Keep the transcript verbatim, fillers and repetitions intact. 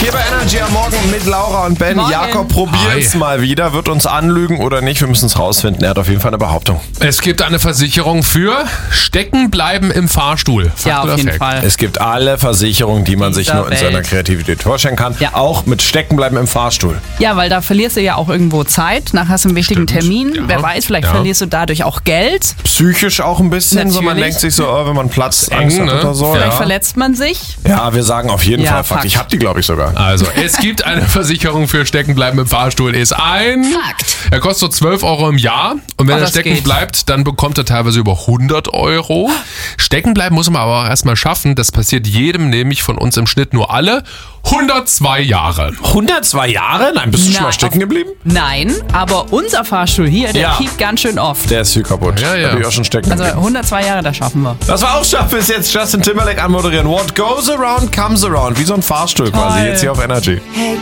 Hier bei Energy am Morgen mit Laura und Ben. Morgen. Jakob probiert's Hi. mal wieder, wird uns anlügen oder nicht. Wir müssen es rausfinden. Er hat auf jeden Fall eine Behauptung. Es gibt eine Versicherung für Steckenbleiben im Fahrstuhl. Fakt Ja, auf oder jeden Fact? Fall. Es gibt alle Versicherungen, die man sich Dieser nur in seiner Welt. Kreativität vorstellen kann. Ja. Auch mit Steckenbleiben im Fahrstuhl. Ja, weil da verlierst du ja auch irgendwo Zeit. Nachher hast du einen wichtigen Stimmt. Termin. Ja. Wer weiß, vielleicht Ja. verlierst du dadurch auch Geld. Psychisch auch ein bisschen. So, man Natürlich. denkt sich so, oh, wenn man Platz eng, Angst hat ne? oder so. Vielleicht Ja. verletzt man sich. ja, wir sagen auf jeden Ja, Fall Fakt. Fakt. Ich hab die, glaube ich, sogar. Also, es gibt eine Versicherung für Steckenbleiben im Fahrstuhl. Ist ein... Fakt. Er kostet so zwölf Euro im Jahr. Und wenn Oh, er das stecken geht. bleibt, dann bekommt er teilweise über hundert Euro. Stecken bleiben muss man aber auch erstmal schaffen. Das passiert jedem nämlich von uns im Schnitt nur alle hundertzwei Jahre. hundertzwei Jahre? Nein, bist du schon Na, mal stecken auf- geblieben? Nein, aber unser Fahrstuhl hier, der Ja. piept ganz schön oft. Der ist viel kaputt. Ja, ja. Da bin ich auch schon stecken Also geblieben. hundertzwei Jahre, das schaffen wir. Das war auch schaffen, ist jetzt Justin Timberlake anmoderieren. What goes around comes around. Wie so ein Fahrstuhl quasi. Toll. Jetzt hier auf Energy. Hey,